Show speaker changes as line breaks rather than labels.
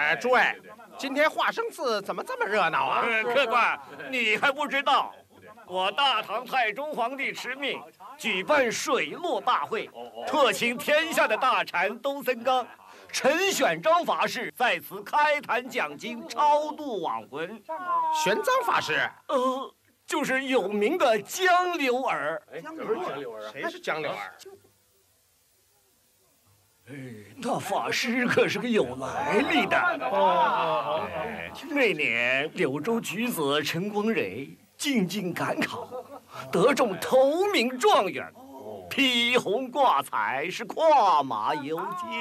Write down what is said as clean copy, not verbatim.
诸位，今天华生寺怎么这么热闹啊？
客官，你还不知道，我大唐太宗皇帝敕命举办水陆大会，特请天下的大禅东森刚、陈选章法师在此开坛讲经，超度亡魂。
玄奘法师，
就是有名的江流儿。
谁是江流儿？
那法师可是个有来历的。那年柳州举子陈光蕊进京赶考，得中头名状元，披红挂彩，是跨马游街。